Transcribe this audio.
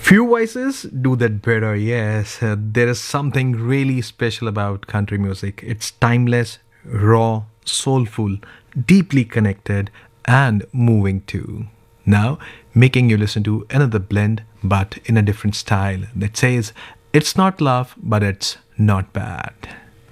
Few voices do that better, yes. There is something really special about country music. It's timeless, raw, soulful, deeply connected, and moving too. Now, making you listen to another blend, but in a different style that says it's not love, but it's not bad.